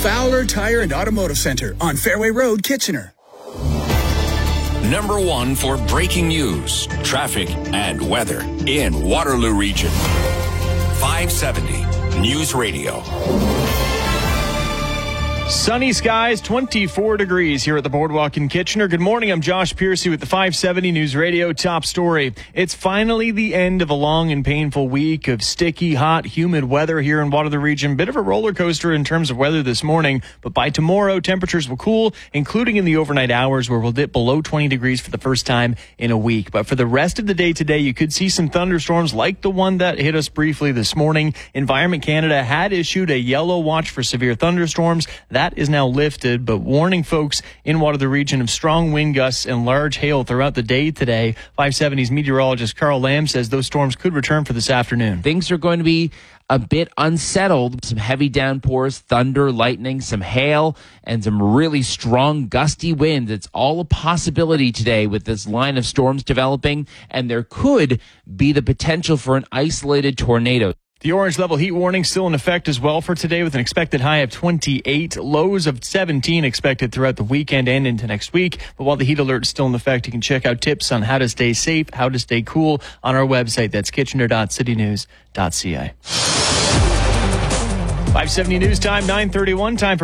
Fowler Tire and Automotive Center on Fairway Road, Kitchener. Number one for breaking news, traffic, and weather in Waterloo Region. 570 News Radio. Sunny skies, 24 degrees here at the Boardwalk in Kitchener. Good morning, I'm Josh Piercy with the 570 News Radio top story. It's finally the end of a long and painful week of sticky, hot, humid weather here in Waterloo Region. Bit of a roller coaster in terms of weather this morning, but by tomorrow, temperatures will cool, including in the overnight hours where we'll dip below 20 degrees for the first time in a week. But for the rest of the day today, you could see some thunderstorms like the one that hit us briefly this morning. Environment Canada had issued a yellow watch for severe thunderstorms. That is now lifted, but warning folks in Waterloo Region of strong wind gusts and large hail throughout the day today. 570's meteorologist Carl Lamb says those storms could return for this afternoon. Things are going to be a bit unsettled. Some heavy downpours, thunder, lightning, some hail, and some really strong gusty winds. It's all a possibility today with this line of storms developing, and there could be the potential for an isolated tornado. The orange level heat warning still in effect as well for today with an expected high of 28, lows of 17 expected throughout the weekend and into next week. But while the heat alert is still in effect, you can check out tips on how to stay safe, how to stay cool on our website. That's kitchener.citynews.ca. 570 News Time, 9:31 time for